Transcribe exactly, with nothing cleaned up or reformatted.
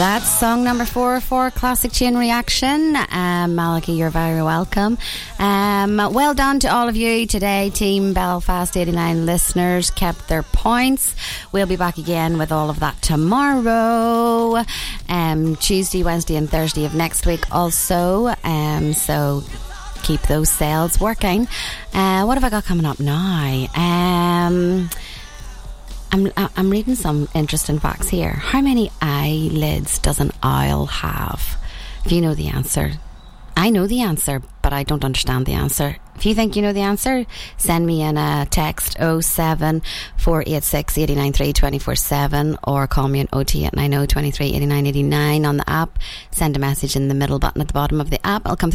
That's song number four for Classic Tune Reaction. Um, Malachy, you're very welcome. Um, well done to all of you today. Team Belfast eighty-nine listeners kept their points. We'll be back again with all of that tomorrow. Um, Tuesday, Wednesday and Thursday of next week also. Um, so keep those cells working. Uh, what have I got coming up now? Um... I'm I'm reading some interesting facts here. How many eyelids does an owl have? If you know the answer, I know the answer, but I don't understand the answer. If you think you know the answer, send me in a text oh seven four eight six eight nine three two four seven or call me on O T eight nine oh two three eight nine eight nine on the app. Send a message in the middle button at the bottom of the app. I'll come